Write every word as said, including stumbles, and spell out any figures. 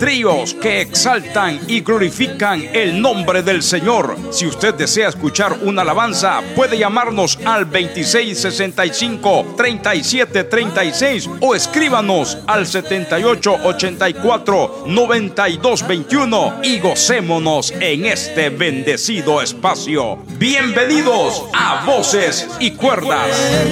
tríos que exaltan y glorifican el nombre del Señor. Si usted desea escuchar una alabanza, puede llamarnos al veintiséis sesenta y cinco, treinta y siete treinta y seis o escríbanos al setenta y ocho ochenta y cuatro, noventa y dos veintiuno y gocémonos en este bendecido espacio. Bienvenidos a Voces y Cuerdas.